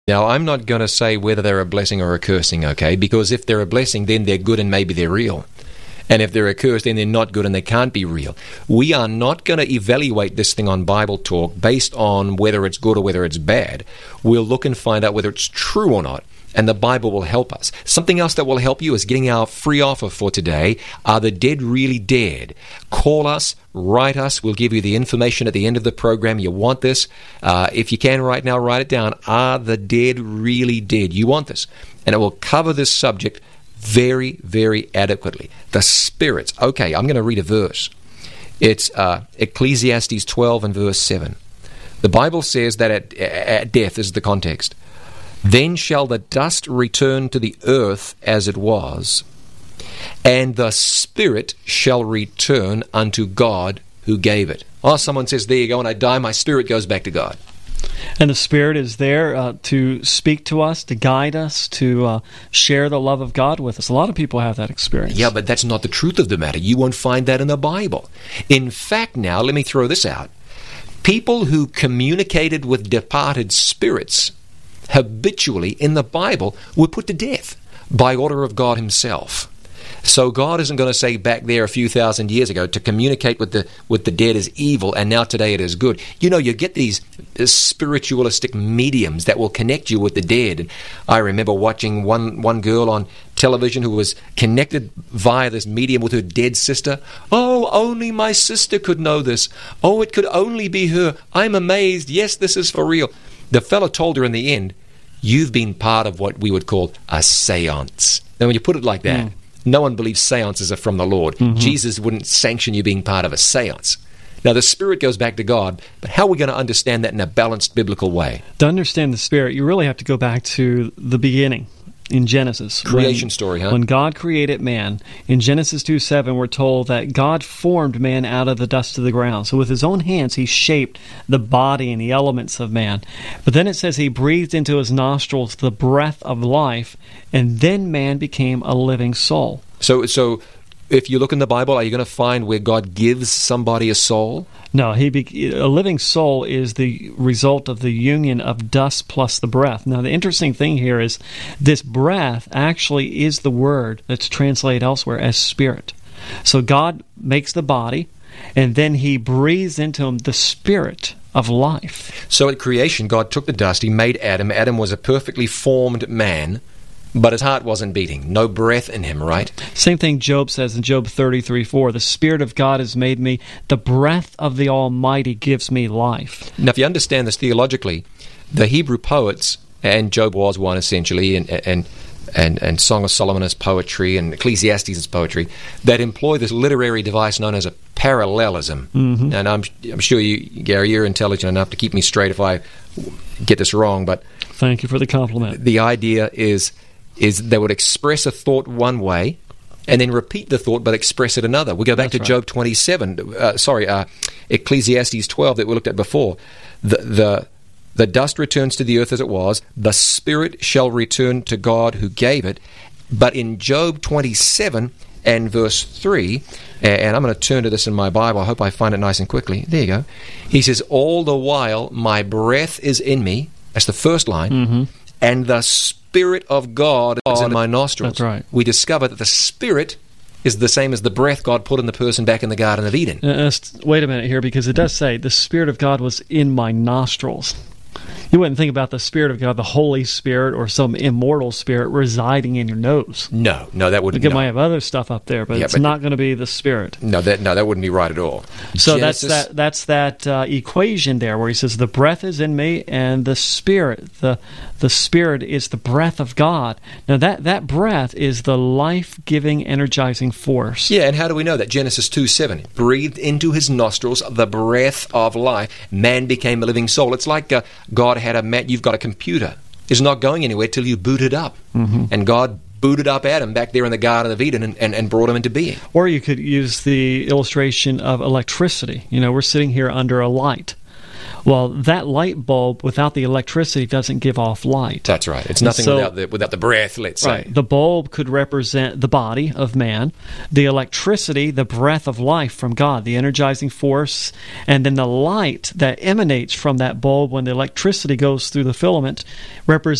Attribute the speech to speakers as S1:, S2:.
S1: Now, I'm not going to say whether they're a blessing or a cursing, okay? Because if they're a blessing, then they're good and maybe they're real. And if they're a curse, then they're not good and they can't be real. We are not going to evaluate this thing on Bible Talk based on whether it's good or whether it's bad. We'll look and find out whether it's true or not, and the Bible will help us. Something else that will help you is getting our free offer for today. Are the dead really dead? Call us, write us. We'll give you the information at the end of the program. You want this? If you can right now, write it down. Are the dead really dead? You want this. And it will cover this subject very, very adequately. The spirits. Okay, I'm going to read a verse. It's Ecclesiastes 12 and verse 7. The Bible says that at death is the context. Then shall the dust return to the earth as it was, and the spirit shall return unto God who gave it. Oh, someone says, there you go, when I die, my spirit goes back to God.
S2: And the Spirit is there to speak to us, to guide us, to share the love of God with us. A lot of people have that experience.
S1: Yeah, but that's not the truth of the matter. You won't find that in the Bible. In fact, now, let me throw this out. People who communicated with departed spirits habitually in the Bible were put to death by order of God himself. So God isn't going to say back there a few thousand years ago to communicate with the dead is evil and now today it is good. You know, you get these spiritualistic mediums that will connect you with the dead. And I remember watching one girl on television who was connected via this medium with her dead sister. Oh, only my sister could know this. Oh, it could only be her. I'm amazed. Yes, this is for real. The fellow told her in the end, you've been part of what we would call a seance. Now, when you put it like that, no one believes seances are from the Lord. Jesus wouldn't sanction you being part of a seance. Now, the Spirit goes back to God, but how are we going to understand that in a balanced biblical way?
S2: To understand the Spirit, you really have to go back to the beginning in Genesis.
S1: Creation story, huh?
S2: When God created man, in Genesis 2:7, we're told that God formed man out of the dust of the ground. So with his own hands, he shaped the body and the elements of man. But then it says he breathed into his nostrils the breath of life, and then man became a living soul.
S1: So if you look in the Bible, are you going to find where God gives somebody a soul?
S2: No, a living soul is the result of the union of dust plus the breath. Now, the interesting thing here is this breath actually is the word that's translated elsewhere as spirit. So God makes the body, and then he breathes into him the spirit of life. So
S1: at creation, God took the dust, he made Adam. Adam was a perfectly formed man, but his heart wasn't beating. No breath in him, right?
S2: Same thing Job says in Job 33:4. The Spirit of God has made me. The breath of the Almighty gives me life.
S1: Now, if you understand this theologically, the Hebrew poets, and Job was one essentially, and Song of Solomon is poetry, and Ecclesiastes is poetry, that employ this literary device known as a parallelism. And I'm sure you, Gary, you're intelligent enough to keep me straight if I get this wrong, but
S2: thank you for the compliment.
S1: The idea is they would express a thought one way and then repeat the thought but express it another. We go back to Job 27, Ecclesiastes 12 that we looked at before. The dust returns to the earth as it was. The spirit shall return to God who gave it. But in Job 27 and verse 3, and I'm going to turn to this in my Bible. I hope I find it nice and quickly. There you go. He says, all the while my breath is in me. That's the first line. And the Spirit of God is in my nostrils.
S2: That's right.
S1: We discover that the Spirit is the same as the breath God put in the person back in the Garden of Eden.
S2: Wait a minute here, because it does say, the Spirit of God was in my nostrils. You wouldn't think about the Spirit of God, the Holy Spirit, or some immortal spirit residing in your nose.
S1: No, that wouldn't.
S2: You might have other stuff up there, but it's not going to be the Spirit.
S1: No, that wouldn't be right at all.
S2: So Genesis, that's that equation there, where he says the breath is in me, and the Spirit, the Spirit is the breath of God. Now that breath is the life-giving, energizing force.
S1: Yeah, and how do we know that? Genesis 2:7, breathed into his nostrils the breath of life. Man became a living soul. It's like God had you've got a computer. It's not going anywhere till you boot it up. And God booted up Adam back there in the Garden of Eden and brought him into being.
S2: Or you could use the illustration of electricity. You know, we're sitting here under a light. Well, that light bulb without the electricity doesn't give off light.
S1: That's right. It's nothing without the breath, let's say.
S2: Right. The bulb could represent the body of man, the electricity, the breath of life from God, the energizing force, and then the light that emanates from that bulb when the electricity goes through the filament represents